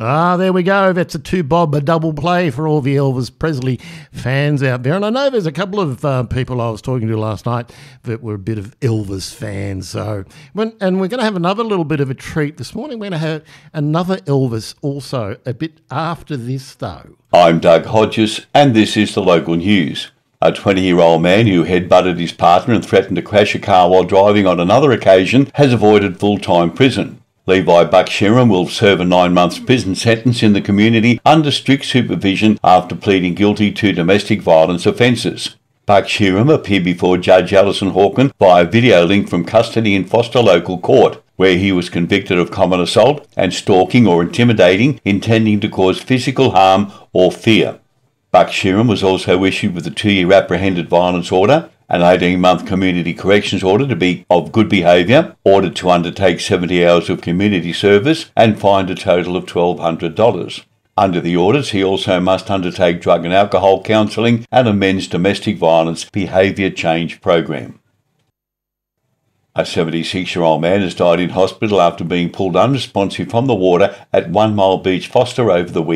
There we go. That's a two-bob, a double play for all the Elvis Presley fans out there. And I know there's a couple of people I was talking to last night that were a bit of Elvis fans. So, and we're going to have another little bit of a treat this morning. We're going to have another Elvis also a bit after this, though. I'm Doug Hodges, and this is the local news. A 20-year-old man who headbutted his partner and threatened to crash a car while driving on another occasion has avoided full-time prison. Levi Bucksheram will serve a 9-month prison sentence in the community under strict supervision after pleading guilty to domestic violence offences. Bucksheram appeared before Judge Alison Hawken via video link from custody in Foster Local Court, where he was convicted of common assault and stalking or intimidating, intending to cause physical harm or fear. Bucksheram was also issued with a 2-year apprehended violence order, an 18-month community corrections order to be of good behaviour, ordered to undertake 70 hours of community service and fined a total of $1,200. Under the orders, he also must undertake drug and alcohol counselling and a men's domestic violence behaviour change program. A 76-year-old man has died in hospital after being pulled unresponsive from the water at 1 Mile Beach, Foster over the weekend.